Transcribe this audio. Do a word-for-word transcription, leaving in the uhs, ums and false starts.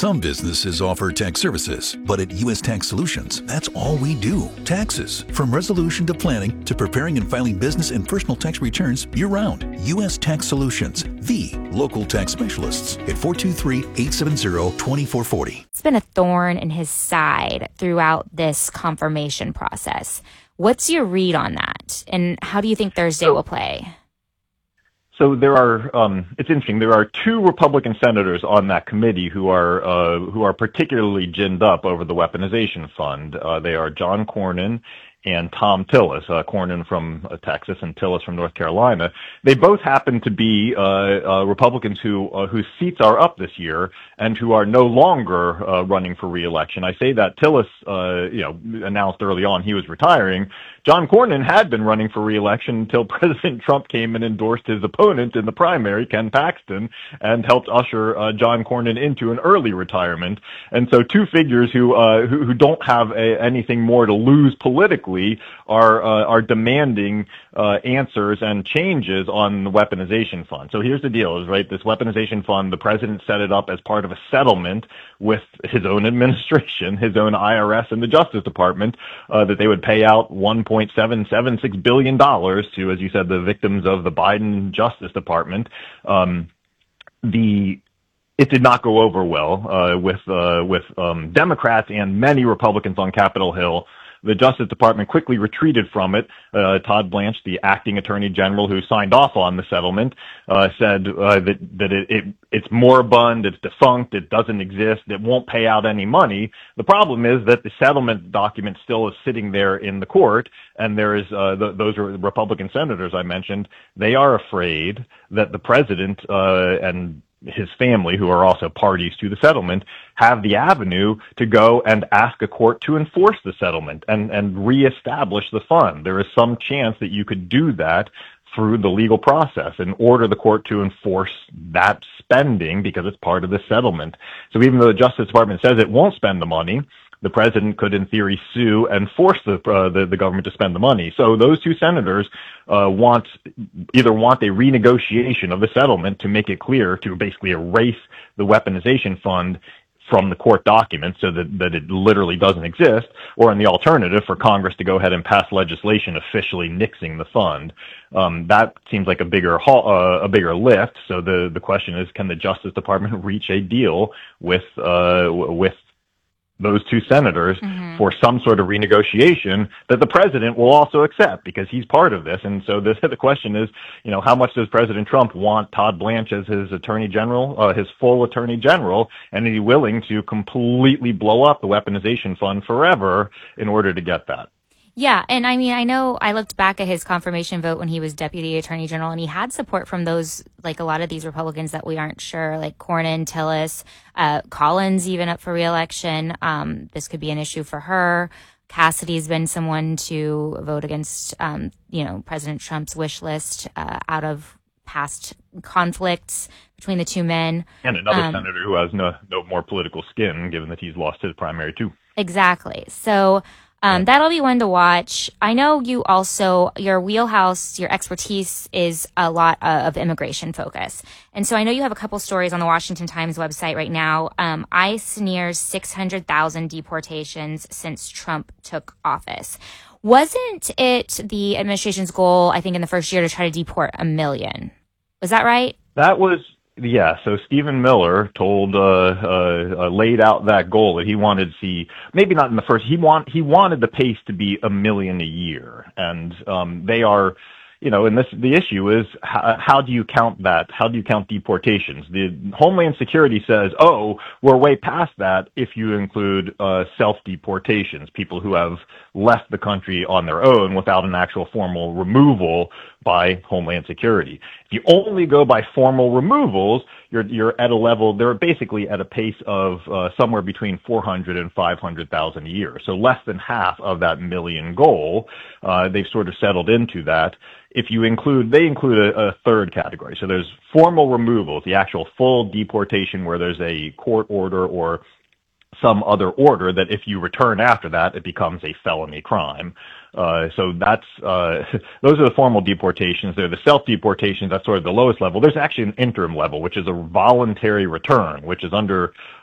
Some businesses offer tax services, but at U S Tax Solutions, that's all we do. Taxes. From resolution to planning to preparing and filing business and personal tax returns year-round. U S Tax Solutions, the local tax specialists at four two three, eight seven zero, two four four zero. It's been a thorn in his side throughout this confirmation process. What's your read on that? And how do you think Thursday will play? So there are, um, it's interesting, there are two Republican senators on that committee who are, uh, who are particularly ginned up over the weaponization fund. Uh, they are John Cornyn and Thom Tillis, uh, Cornyn from uh, Texas and Tillis from North Carolina. They both happen to be uh, uh, Republicans who uh, whose seats are up this year and who are no longer uh, running for re-election. I say that Tillis, uh, you know, announced early on he was retiring. John Cornyn had been running for re-election until President Trump came and endorsed his opponent in the primary, Ken Paxton, and helped usher uh, John Cornyn into an early retirement. And so two figures who uh, who, who don't have a, anything more to lose politically are uh, are demanding uh, answers and changes on the weaponization fund. So here's the deal: is right, this weaponization fund, the president set it up as part of a settlement with his own administration, his own I R S, and the Justice Department, uh, that they would pay out one point seven seven six billion dollars to, as you said, the victims of the Biden Justice Department. Um, the It did not go over well uh, with uh, with um, Democrats and many Republicans on Capitol Hill. The Justice Department quickly retreated from it. Uh, Todd Blanche, the acting attorney general who signed off on the settlement, uh, said uh, that, that it, it, it's moribund, it's defunct, it doesn't exist, it won't pay out any money. The problem is that the settlement document still is sitting there in the court, and there is uh, the, those are Republican senators I mentioned. They are afraid that the president uh, and his family, who are also parties to the settlement, have the avenue to go and ask a court to enforce the settlement and, and reestablish the fund. There is some chance that you could do that through the legal process and order the court to enforce that spending because it's part of the settlement. So even though the Justice Department says it won't spend the money, the president could, in theory, sue and force the, uh, the the government to spend the money. So those two senators uh, want either want a renegotiation of the settlement to make it clear, to basically erase the weaponization fund from the court documents so that, that it literally doesn't exist, or in the alternative, for Congress to go ahead and pass legislation officially nixing the fund. Um, that seems like a bigger uh, a bigger lift. So the the question is, can the Justice Department reach a deal with uh, with those two senators mm-hmm. for some sort of renegotiation that the president will also accept because he's part of this. And so this, the question is, you know, how much does President Trump want Todd Blanche as his attorney general, uh, his full attorney general, and is he willing to completely blow up the weaponization fund forever in order to get that? Yeah, and I mean, I know I looked back at his confirmation vote when he was Deputy Attorney General, and he had support from those, like a lot of these Republicans that we aren't sure, like Cornyn, Tillis, uh, Collins even up for re-election. Um, this could be an issue for her. Cassidy's been someone to vote against, um, you know, President Trump's wish list uh, out of past conflicts between the two men. And another um, senator who has no, no more political skin, given that he's lost his primary too. Exactly. So Um, that'll be one to watch. I know you also, your wheelhouse, your expertise is a lot uh, of immigration focus. And so I know you have a couple stories on the Washington Times website right now. Um, ICE nears six hundred thousand deportations since Trump took office. Wasn't it the administration's goal, I think, in the first year to try to deport a million? Was that right? That was... Yeah, so Stephen Miller told, uh, uh, uh, laid out that goal that he wanted to see, maybe not in the first, he want, he wanted the pace to be a million a year. And, um, they are, you know, and this, the issue is how, how do you count that? How do you count deportations? The Homeland Security says, oh, we're way past that if you include, uh, self-deportations, people who have left the country on their own without an actual formal removal by Homeland Security. If you only go by formal removals, you're you're at a level, they're basically at a pace of uh, somewhere between four hundred and five hundred thousand a year. So less than half of that million goal. Uh, they've sort of settled into that. If you include, they include a, a third category. So there's formal removals, the actual full deportation where there's a court order or some other order that if you return after that, it becomes a felony crime. Uh, so that's, uh, those are the formal deportations. They're the self-deportations. That's sort of the lowest level. There's actually an interim level, which is a voluntary return, which is under,